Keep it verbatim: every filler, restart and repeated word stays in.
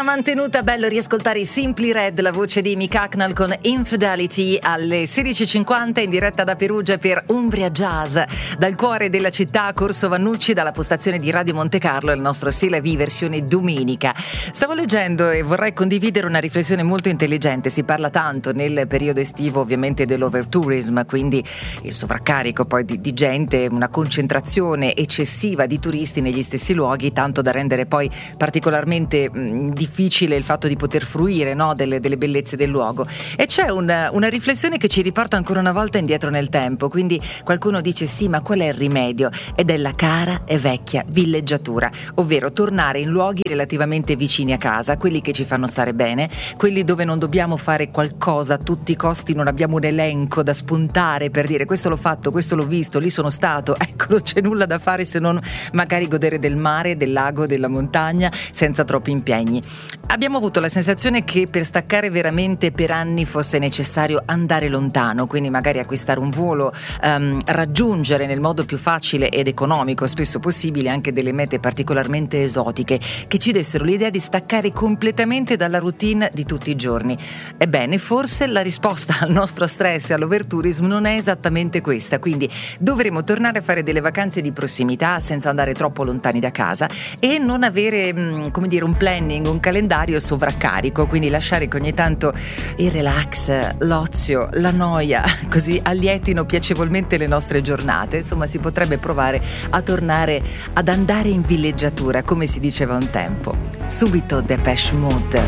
mantenuta, bello riascoltare i Simply Red, la voce di Mick Hucknall con Infidelity alle sedici e cinquanta in diretta da Perugia per Umbria Jazz. Dal cuore della città, Corso Vannucci, dalla postazione di Radio Monte Carlo, il nostro C'est la vie versione domenica. Stavo leggendo e vorrei condividere una riflessione molto intelligente. Si parla tanto nel periodo estivo ovviamente dell'overtourism, quindi il sovraccarico poi di, di gente, una concentrazione eccessiva di turisti negli stessi luoghi, tanto da rendere poi particolarmente mh, difficile il fatto di poter fruire, no, delle, delle bellezze del luogo. E c'è una, una riflessione che ci riporta ancora una volta indietro nel tempo. Quindi qualcuno dice sì, ma qual è il rimedio? Ed è la cara e vecchia villeggiatura, ovvero tornare in luoghi relativamente vicini a casa, quelli che ci fanno stare bene, quelli dove non dobbiamo fare qualcosa a tutti i costi, non abbiamo un elenco da spuntare per dire questo l'ho fatto, questo l'ho visto, lì sono stato, ecco, non c'è nulla da fare se non magari godere del mare, del lago, della montagna senza troppi impegni. Abbiamo avuto la sensazione che per staccare veramente per anni fosse necessario andare lontano, quindi magari acquistare un volo, um, raggiungere nel modo più facile ed economico spesso possibile anche delle mete particolarmente esotiche che ci dessero l'idea di staccare completamente dalla routine di tutti i giorni. Ebbene, forse la risposta al nostro stress e all'overtourism non è esattamente questa, quindi dovremo tornare a fare delle vacanze di prossimità senza andare troppo lontani da casa e non avere, mh, come dire, un planning, un calendario sovraccarico, quindi lasciare che ogni tanto il relax, l'ozio, la noia così allietino piacevolmente le nostre giornate. Insomma, si potrebbe provare a tornare ad andare in villeggiatura, come si diceva un tempo. Subito Depeche Mode.